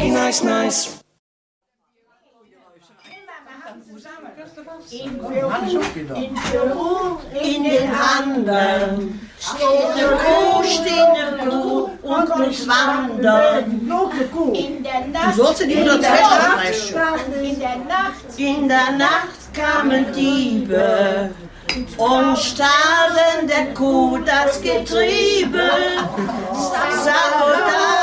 nice, nice. In den Handen steht eine Kuh, und muss wandern. In der Nacht, in der Nacht kamen Diebe und stahlen der Kuh das Getriebe. Sauda